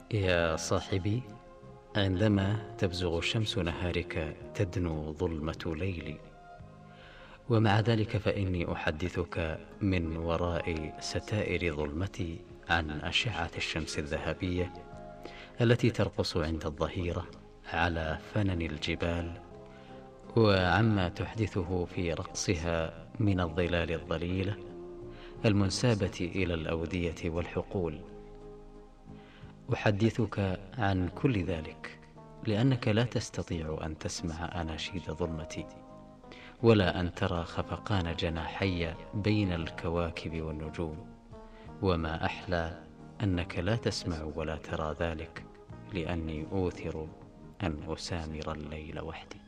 يا صاحبي، عندما تبزغ شمس نهارك تدنو ظلمة ليلي، ومع ذلك فإني أحدثك من وراء ستائر ظلمتي عن أشعة الشمس الذهبية التي ترقص عند الظهيرة على فنن الجبال، وعما تحدثه في رقصها من الظلال الظليلة المنسابة إلى الأودية والحقول. أحدثك عن كل ذلك لأنك لا تستطيع أن تسمع أناشيد ظلمتي، ولا أن ترى خفقان جناحي بين الكواكب والنجوم. وما أحلى أنك لا تسمع ولا ترى ذلك، لأني أوثر أن أسامر الليل وحدي.